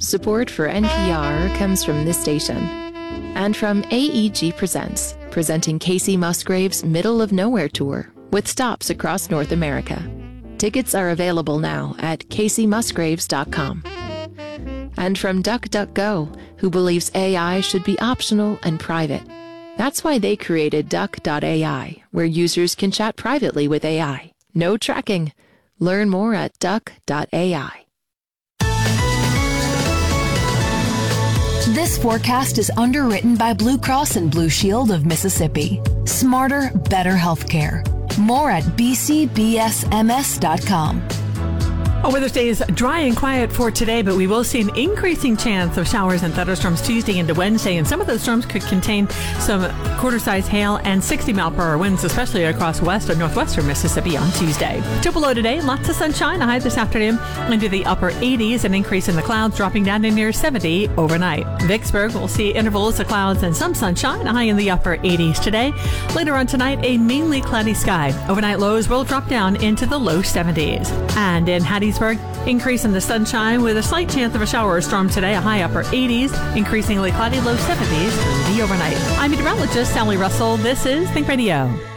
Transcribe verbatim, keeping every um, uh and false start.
Support for N P R comes from this station and from A E G Presents, presenting Casey Musgrave's Middle of Nowhere Tour with stops across North America. Tickets are available now at casey musgraves dot com. And from DuckDuckGo, who believes A I should be optional and private. That's why they created duck dot A I, where users can chat privately with A I. No tracking. Learn more at duck dot A I. This forecast is underwritten by Blue Cross and Blue Shield of Mississippi. Smarter, better healthcare. More at b c b s m s dot com. Our weather stays dry and quiet for today, but we will see an increasing chance of showers and thunderstorms Tuesday into Wednesday, and some of those storms could contain some quarter-size hail and sixty mile per hour winds, especially across west and northwestern Mississippi on Tuesday. To below today, lots of sunshine, a high this afternoon into the upper eighties, an increase in the clouds dropping down to near seventy overnight. Vicksburg will see intervals of clouds and some sunshine, a high in the upper eighties today. Later on tonight, a mainly cloudy sky. Overnight lows will drop down into the low seventies. And in Hattiesburg, increase in the sunshine with a slight chance of a shower or storm today, a high upper eighties, increasingly cloudy low seventies through the overnight. I'm meteorologist Sally Russell. This is Think Radio.